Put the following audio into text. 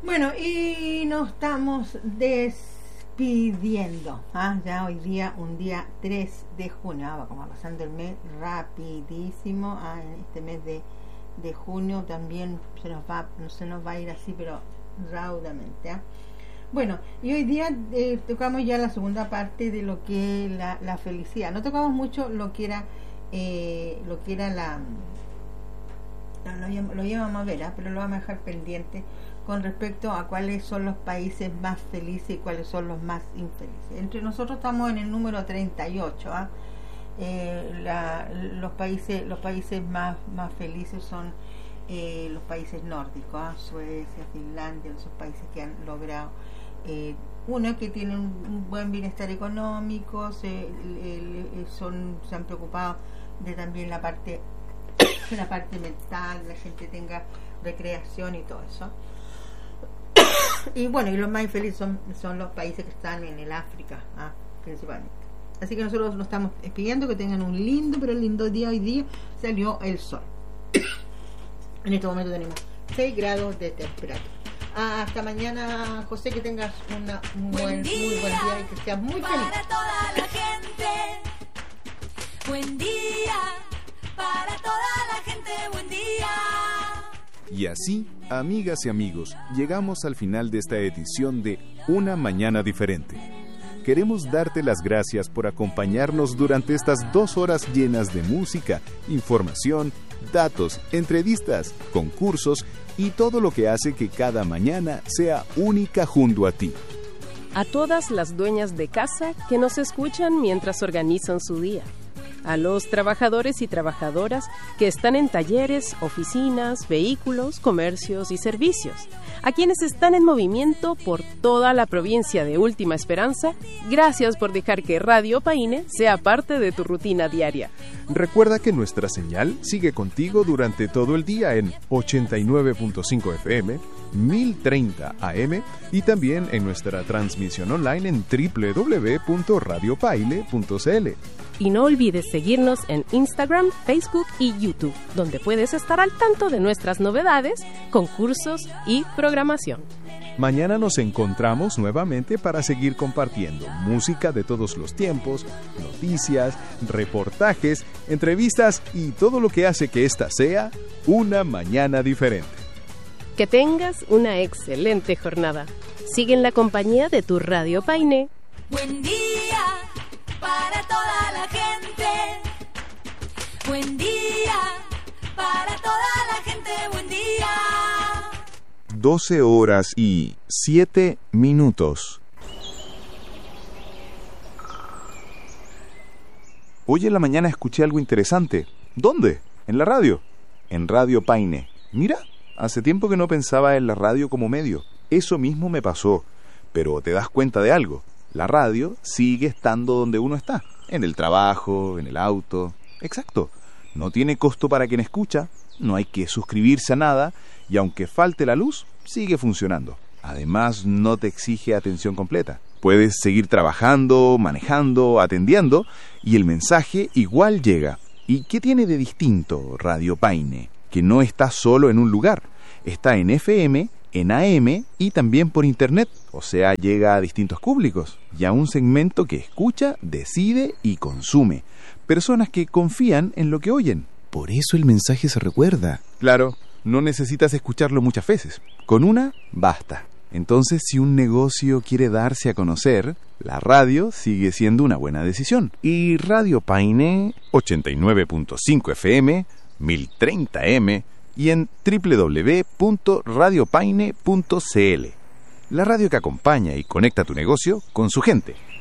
Bueno, y nos estamos despidiendo. Ya hoy día, un día 3 de junio. Como pasando el mes rapidísimo. En este mes de junio también se nos va a ir así, pero raudamente. Bueno, y hoy día tocamos ya la segunda parte de lo que es la felicidad. No tocamos mucho lo que era lo íbamos a ver, pero lo vamos a dejar pendiente con respecto a cuáles son los países más felices y cuáles son los más infelices. Entre nosotros estamos en el número 38. Los países más felices son los países nórdicos, Suecia, Finlandia, esos países que han logrado uno, que tienen un buen bienestar económico, se han preocupado de también la parte mental, la gente tenga recreación y todo eso. Y bueno, y los más infelices son los países que están en el África, principalmente. Así que nosotros nos estamos pidiendo que tengan un lindo día. Hoy día salió el sol. En este momento tenemos 6 grados de temperatura. Hasta mañana, José, que tengas un muy buen día y que seas muy feliz. Para toda la gente, buen día. Para toda la gente, buen día. Y así, amigas y amigos, llegamos al final de esta edición de Una Mañana Diferente. Queremos darte las gracias por acompañarnos durante estas 2 horas llenas de música, información, datos, entrevistas, concursos y todo lo que hace que cada mañana sea única junto a ti. A todas las dueñas de casa que nos escuchan mientras organizan su día. A los trabajadores y trabajadoras que están en talleres, oficinas, vehículos, comercios y servicios. A quienes están en movimiento por toda la provincia de Última Esperanza, gracias por dejar que Radio Paine sea parte de tu rutina diaria. Recuerda que nuestra señal sigue contigo durante todo el día en 89.5 FM, 1030 AM y también en nuestra transmisión online en www.radiopaine.cl. Y no olvides seguirnos en Instagram, Facebook y YouTube, donde puedes estar al tanto de nuestras novedades, concursos y programación. Mañana nos encontramos nuevamente para seguir compartiendo música de todos los tiempos, noticias, reportajes, entrevistas y todo lo que hace que esta sea una mañana diferente. Que tengas una excelente jornada. Sigue en la compañía de tu Radio Paine. Buen día para toda la gente. Buen día para toda la gente. Buen día. 12 horas y 7 minutos. Hoy en la mañana escuché algo interesante. ¿Dónde? En la radio. En Radio Paine. Mira, hace tiempo que no pensaba en la radio como medio. Eso mismo me pasó. Pero te das cuenta de algo. La radio sigue estando donde uno está. En el trabajo, en el auto. Exacto. No tiene costo para quien escucha. No hay que suscribirse a nada. Y aunque falte la luz, sigue funcionando. Además, no te exige atención completa. Puedes seguir trabajando, manejando, atendiendo, y el mensaje igual llega. ¿Y qué tiene de distinto Radio Paine? Que no está solo en un lugar. Está en FM, en AM y también por Internet. O sea, llega a distintos públicos. Y a un segmento que escucha, decide y consume. Personas que confían en lo que oyen. Por eso el mensaje se recuerda. Claro. No necesitas escucharlo muchas veces. Con una, basta. Entonces, si un negocio quiere darse a conocer, la radio sigue siendo una buena decisión. Y Radio Paine, 89.5 FM, 1030 M y en www.radiopaine.cl. La radio que acompaña y conecta tu negocio con su gente.